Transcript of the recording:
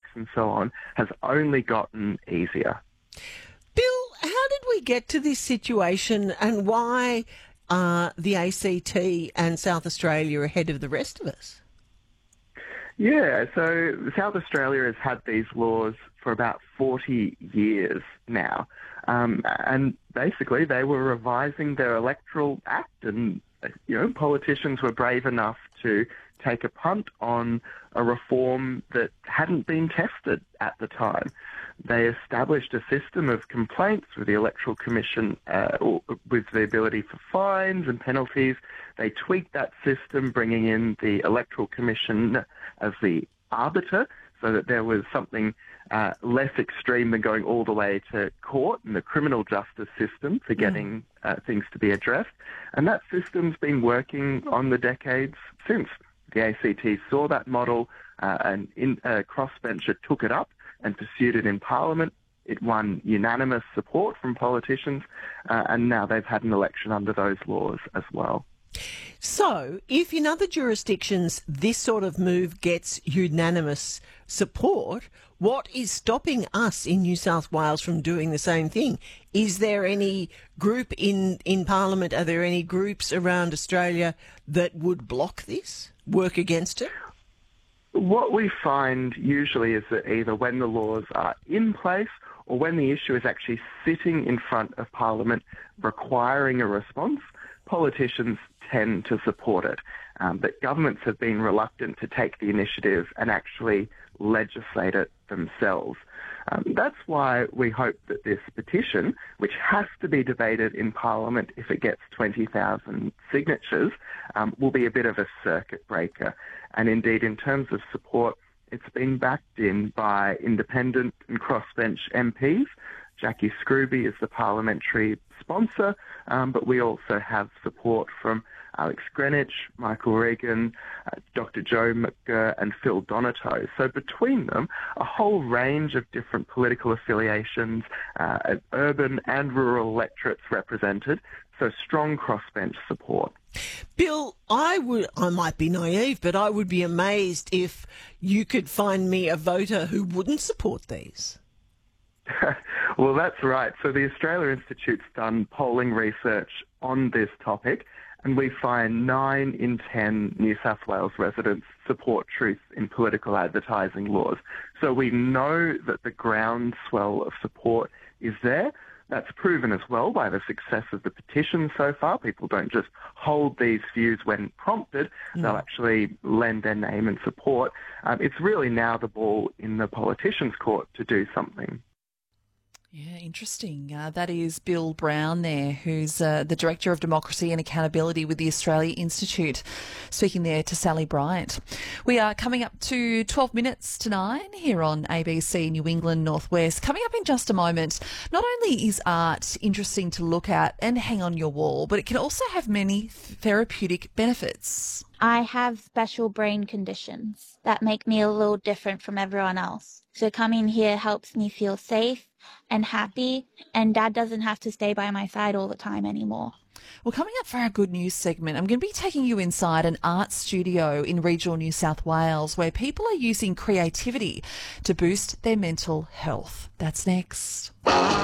and so on has only gotten easier. Bill, how did we get to this situation, and why are the ACT and South Australia ahead of the rest of us? Yeah, so South Australia has had these laws for about 40 years now. And basically they were revising their electoral act, and politicians were brave enough to take a punt on a reform that hadn't been tested at the time. They established a system of complaints with the Electoral Commission with the ability for fines and penalties. They tweaked that system, bringing in the Electoral Commission as the arbiter, so that there was something less extreme than going all the way to court and the criminal justice system for getting things to be addressed. And that system's been working on the decades since. The ACT saw that model, and a crossbencher took it up and pursued it in Parliament. It won unanimous support from politicians, and now they've had an election under those laws as well. So, if in other jurisdictions this sort of move gets unanimous support, what is stopping us in New South Wales from doing the same thing? Is there any group in Parliament, are there any groups around Australia that would block this, work against it? What we find usually is that either when the laws are in place or when the issue is actually sitting in front of Parliament requiring a response, politicians tend to support it. But governments have been reluctant to take the initiative and actually legislate it themselves. That's why we hope that this petition, which has to be debated in Parliament if it gets 20,000 signatures, will be a bit of a circuit breaker. And indeed, in terms of support, it's been backed in by independent and crossbench MPs. Jackie Scrooby is the parliamentary sponsor, but we also have support from Alex Greenwich, Michael Regan, Dr. Joe McGurr and Phil Donato. So between them, a whole range of different political affiliations, urban and rural electorates represented, so strong crossbench support. Bill, I might be naive, but I would be amazed if you could find me a voter who wouldn't support these. Well, that's right. So the Australia Institute's done polling research on this topic, and we find 9 in 10 New South Wales residents support truth in political advertising laws. So we know that the groundswell of support is there. That's proven as well by the success of the petition so far. People don't just hold these views when prompted. They'll actually lend their name and support. It's really now the ball in the politicians' court to do something. Yeah, interesting. That is Bill Brown there, who's the Director of Democracy and Accountability with the Australia Institute, speaking there to Sally Bryant. We are coming up to 12 minutes to 9 here on ABC New England Northwest. Coming up in just a moment, not only is art interesting to look at and hang on your wall, but it can also have many therapeutic benefits. I have special brain conditions that make me a little different from everyone else. So coming here helps me feel safe and happy, and Dad doesn't have to stay by my side all the time anymore. Well, coming up for our good news segment, I'm going to be taking you inside an art studio in regional New South Wales where people are using creativity to boost their mental health. That's next.